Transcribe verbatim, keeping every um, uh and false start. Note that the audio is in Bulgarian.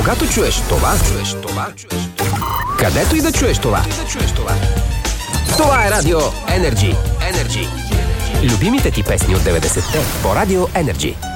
Когато чуеш това, чуеш това, чуеш това. Където и да чуеш това. Това е Радио Energy. Energy. Любимите ти песни от деветдесетте по Радио Energy.